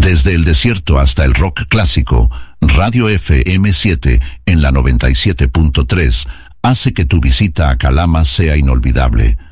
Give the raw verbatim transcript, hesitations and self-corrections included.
Desde el desierto hasta el rock clásico, Radio F M siete en la noventa y siete punto tres hace que tu visita a Calama sea inolvidable.